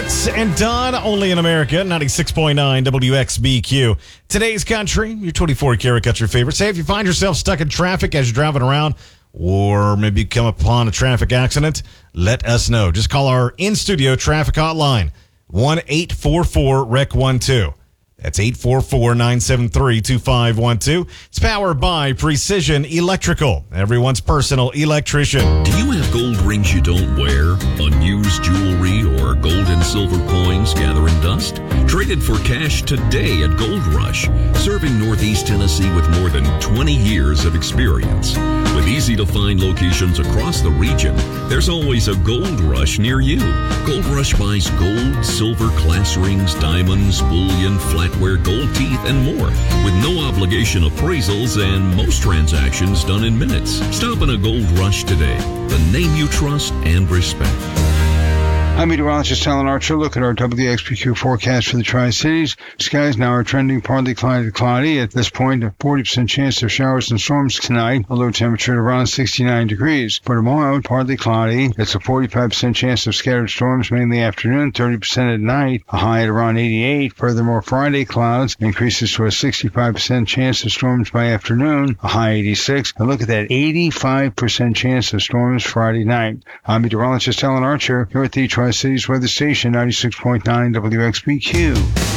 Brooks and Dunn, only in America, 96.9 WXBQ. Today's country, your 24-karat country favorites. Hey, if you find yourself stuck in traffic as you're driving around, or maybe you come upon a traffic accident, let us know. Just call our in-studio traffic hotline, 1-844-REC-12. That's 844-973-2512. It's powered by Precision Electrical, everyone's personal electrician. Do you have gold rings you don't wear, unused jewelry, or gold and silver coins gathering dust? Trade it for cash today at Gold Rush, serving Northeast Tennessee with more than 20 years of experience. With easy-to-find locations across the region, there's always a Gold Rush near you. Gold Rush buys gold, silver, class rings, diamonds, bullion, flatware, gold teeth, and more, with no obligation appraisals and most transactions done in minutes. Stop in a Gold Rush today, the name you trust and respect. I'm meteorologist Alan Archer. Look at our WXPQ forecast for the Tri-Cities. Skies now are trending partly cloudy to cloudy. At this point, a 40% chance of showers and storms tonight. A low temperature at around 69 degrees. For tomorrow, partly cloudy. It's a 45% chance of scattered storms, mainly afternoon, 30% at night. A high at around 88. Furthermore, Friday clouds increases to a 65% chance of storms by afternoon. A high 86. And look at that 85% chance of storms Friday night. I'm meteorologist Alan Archer here at the Tri-Cities Weather Station, 96.9 WXBQ.